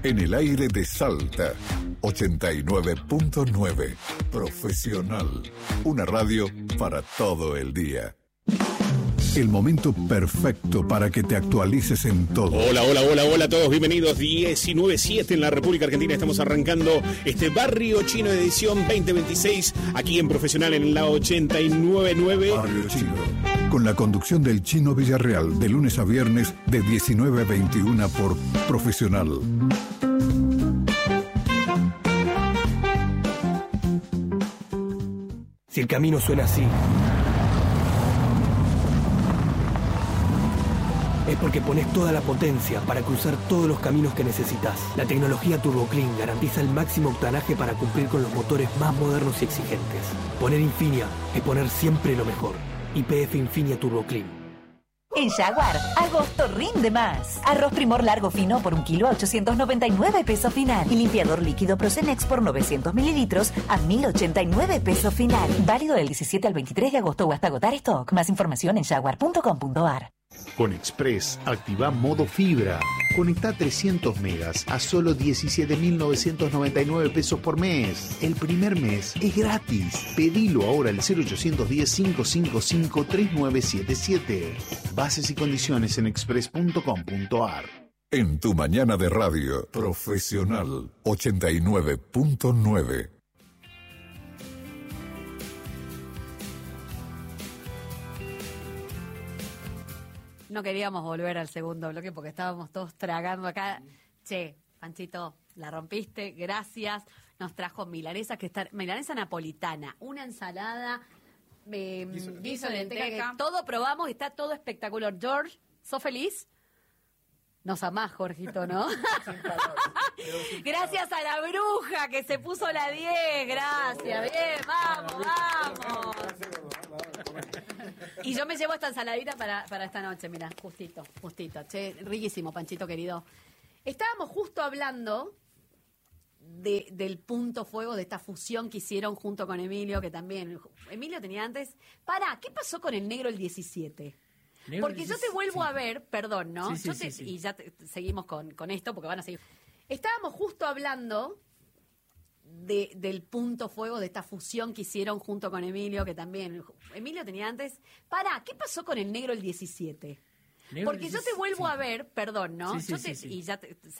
En el aire de Salta, 89.9. Profesional. Una radio para todo el día. El momento perfecto para que te actualices en todo. Hola a todos, bienvenidos. 19:07 en la República Argentina. Estamos arrancando este Barrio Chino edición 2026 aquí en Profesional en la 89.9. Barrio Chino, con la conducción del Chino Villarreal, de lunes a viernes de 19 a 21 por Profesional. Si el camino suena así, es porque pones toda la potencia para cruzar todos los caminos que necesitas. La tecnología Turbo Clean garantiza el máximo octanaje para cumplir con los motores más modernos y exigentes. Poner Infinia es poner siempre lo mejor. YPF Infinia Turbo Clean. En Jaguar, agosto rinde más. Arroz Primor largo fino por 1 kilo a 899 pesos final. Y limpiador líquido Procenex por 900 mililitros a 1089 pesos final. Válido del 17 al 23 de agosto o hasta agotar stock. Más información en jaguar.com.ar. Con Express, activa modo fibra. Conecta 300 megas a solo 17.999 pesos por mes. El primer mes es gratis. Pedilo ahora al 0810-555-3977. Bases y condiciones en express.com.ar. En tu mañana de radio, Profesional 89.9. No queríamos volver al segundo bloque porque estábamos todos tragando acá. Che, Panchito, la rompiste, gracias. Nos trajo milanesa, milanesa napolitana, una ensalada, guiso de lenteja, que todo probamos y está todo espectacular. George, ¿sos feliz? Nos amás, Jorgito, ¿no? Gracias a la bruja que se puso la 10, gracias, bien, vamos. Y yo me llevo esta ensaladita para esta noche, mira, justito. Che, riquísimo, Panchito querido. Estábamos justo hablando del punto fuego, de esta fusión que hicieron junto con Emilio, que también, Emilio tenía antes. ¿Qué pasó con el negro el 17? Porque yo te vuelvo a ver, perdón, ¿no? Y ya seguimos con esto, porque van a seguir. Estábamos justo hablando del punto fuego, de esta fusión que hicieron junto con Emilio, que también, Emilio tenía antes. ¿Qué pasó con el negro el 17? Porque yo te vuelvo a ver, perdón, ¿no? Y ya